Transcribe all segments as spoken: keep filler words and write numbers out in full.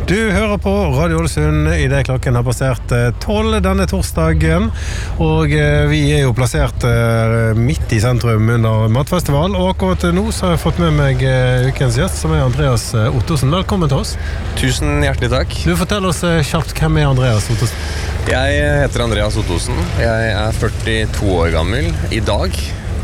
Du hører på Radio Ålesund I det klokken har passert tolv denne torsdagen, og vi er jo plassert midt I sentrum under matfestival, og akkurat nå så har jeg fått med meg ukens gjest, som er Andreas Ottosen. Velkommen til oss. Tusen hjertelig takk. Du forteller oss kjapt, hvem er Andreas Ottosen? Jeg heter Andreas Ottosen. Jeg er førtito år gammel I dag,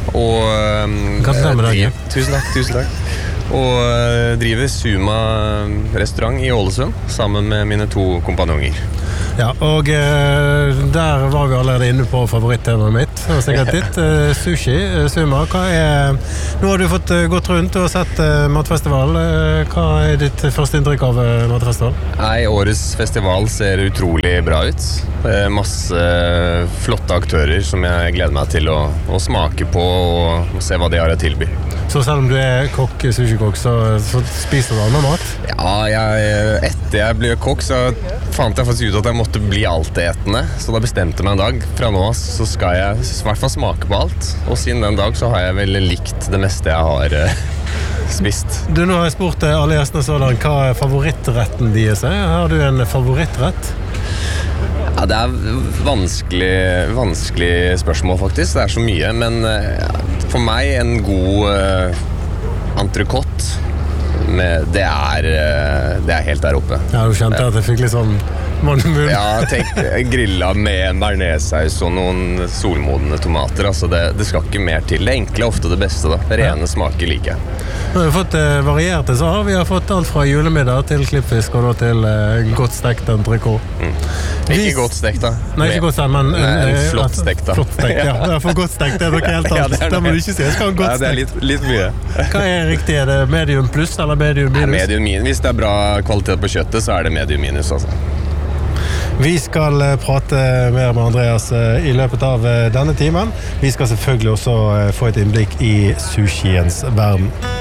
og Gratulerer med dagen. Tusen takk, tusen takk. Og driver Suma restaurant I Ålesund sammen med mine to kompanjonger. Ja, og eh, der var vi allerede inne på favorittemaet mitt, og sikkert ditt, eh, sushi, eh, Suma. Hva er, nå har du fått eh, gått rundt og sett eh, matfestival. Eh, hva er ditt første inntrykk av eh, matfestival? Nei, årets festival ser utrolig bra ut. Det er masse flotte aktører som jeg gleder meg til å, å smake på og se hva de har å tilby. Så selv om du er kokk, sushi-kokk, så, så spiser du annen mat? Ja, jeg, etter jeg ble kokk så fant jeg faktisk ut at jeg måtte bli altetende, så da bestemte jeg meg en dag. Fra nå så skal jeg I hvert fall smake på alt, og siden den dag så har jeg vel likt det meste jeg har uh, spist. Du, nå har jeg spurt alle gjestene sådan, hva er favorittretten deres? Har du en favorittrett? Ja, det er vanskelig, vanskelig spørsmål faktisk, det er så mye, men uh, for meg en god uh, entrecôte, med, det, er, uh, det er helt der oppe. Ja, du kjente at jeg fikk litt sånn mannemunn. Ja, tenk grillet med bearnéssaus og noen solmodne tomater, altså det, det skal ikke mer til. Det enkle er ofte det beste da, rene ja. Smaker like. Nå har vi fått eh, varierte, så har vi har fått alt fra julemiddag til klippfisk og da til eh, godt stekt entrecôte. Mm. Ikke vi... godt stekt da. Nei, ikke godt stekt, men Nei, en eh, flott stekt da. Flott stekt, ja. Det er for godt stekt, det er noe helt annet. Ja, det, det må du ikke si, jeg skal ha en godt stekt. Ja, det er litt, litt mye. Hva er riktig? Er det medium pluss eller medium minus? Nei, medium minus. Hvis det er bra kvalitet på kjøttet, så er det medium minus, altså. Vi skal prate mer med Andreas I løpet av denne timen. Vi skal selvfølgelig også få et innblikk I sushiens verden.